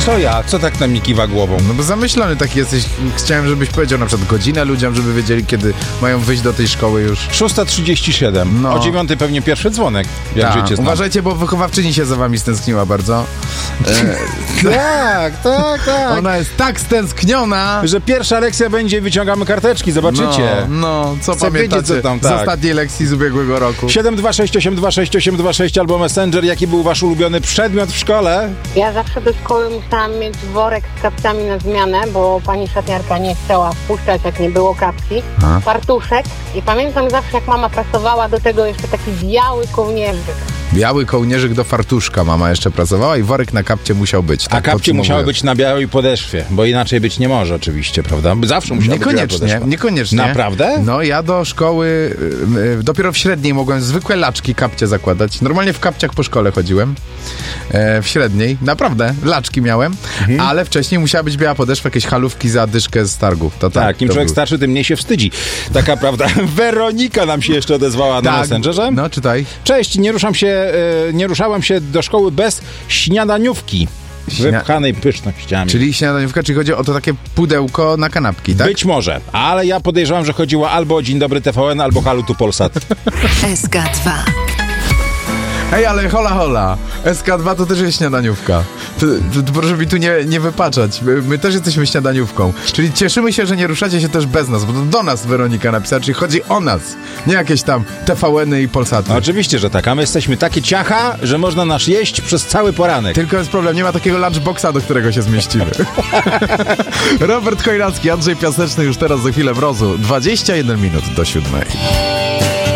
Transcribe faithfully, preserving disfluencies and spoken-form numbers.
Co ja? Co tak na mnie kiwa głową? No bo zamyślony taki jesteś. Chciałem, żebyś powiedział na przykład godzinę ludziom, żeby wiedzieli, kiedy mają wyjść do tej szkoły już. szósta trzydzieści siedem. No. O dziewiątej pewnie pierwszy dzwonek. Jak Ta, życie znam. uważajcie, bo wychowawczyni się za wami stęskniła bardzo. E, Tak, tak, tak. ona jest tak stęskniona, Że pierwsza lekcja będzie, wyciągamy karteczki, zobaczycie. No, no co Chcę pamiętacie wiedzieć, co tam, z tak. ostatniej lekcji z ubiegłego roku? siedem dwa sześć osiem dwa sześć osiem dwa sześć albo Messenger. Jaki był wasz ulubiony przedmiot w szkole? Ja zawsze do szkoły musiałam mieć worek z kapciami na zmianę, bo pani szatniarka nie chciała wpuszczać, jak nie było kapci. A. Fartuszek i pamiętam zawsze, jak mama pracowała, do tego jeszcze taki biały kołnierzyk. Biały kołnierzyk do fartuszka mama jeszcze pracowała i worek na kapcie musiał być. A Tak kapcie podsumowując. musiały być na białej podeszwie, bo inaczej być nie może oczywiście, prawda? Zawsze musiała być biała Niekoniecznie, podeszwa. niekoniecznie. Naprawdę? No ja do szkoły, y, y, dopiero w średniej mogłem zwykłe laczki, kapcie zakładać. Normalnie w kapciach po szkole chodziłem. E, w średniej, naprawdę, laczki miałem, Mhm. ale wcześniej musiała być biała podeszwa, jakieś halówki za dyszkę z targów. To tak, Tak, im to człowiek był. starszy, tym mniej się wstydzi. Taka prawda. Weronika nam się jeszcze odezwała na Tak, Messengerze. no czytaj. Cześć, nie ruszam się, e, nie ruszałam się do szkoły bez śniadaniówki. Śnia- Wypchanej pysznościami. Czyli śniadaniówka, czyli chodzi o to takie pudełko na kanapki, tak? Być może, ale ja podejrzewam, że chodziło albo o Dzień Dobry T V N, albo Halo tu Polsat. S K dwa. Hej, ale hola hola, S K dwa to też jest śniadaniówka. To, to, to proszę mi tu nie, nie wypaczać. My, my też jesteśmy śniadaniówką. Czyli cieszymy się, że nie ruszacie się też bez nas, bo to do nas Weronika napisała, czyli chodzi o nas. Nie jakieś tam T V N-y i Polsaty. No, oczywiście, że tak, a my jesteśmy takie ciacha, że można nas jeść przez cały poranek. Tylko jest problem, nie ma takiego lunchboxa, do którego się zmieścimy. Robert Chojnacki, Andrzej Piaseczny już teraz za chwilę w Rozu. dwadzieścia jeden minut do siódmej.